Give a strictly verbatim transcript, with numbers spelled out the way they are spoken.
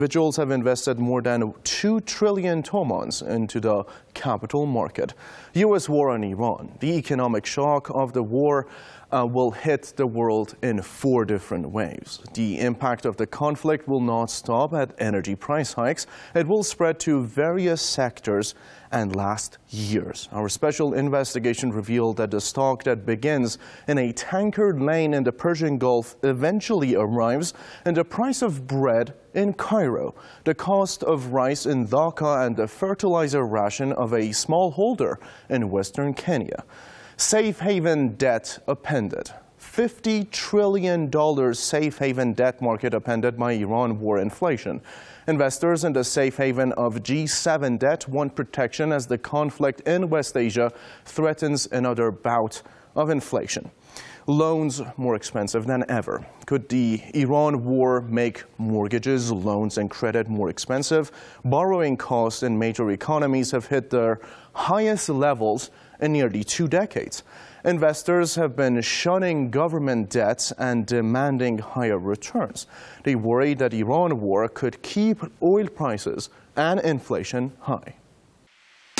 Individuals have invested more than two trillion tomans into the capital market. U S war on Iran. The economic shock of the war uh, will hit the world in four different waves. The impact of the conflict will not stop at energy price hikes. It will spread to various sectors and last years. Our special investigation revealed that the stock that begins in a tanker lane in the Persian Gulf eventually arrives in the price of bread in Cairo, the cost of rice in Dhaka, and the fertilizer ration of a smallholder in western Kenya. Safe haven debt appended. fifty trillion dollars safe haven debt market appended by Iran war inflation. Investors in the safe haven of G seven debt want protection as the conflict in West Asia threatens another bout of inflation. Loans more expensive than ever. Could the Iran war make mortgages, loans, and credit more expensive? Borrowing costs in major economies have hit their highest levels in nearly two decades. Investors have been shunning government debts and demanding higher returns. They worry that Iran war could keep oil prices and inflation high.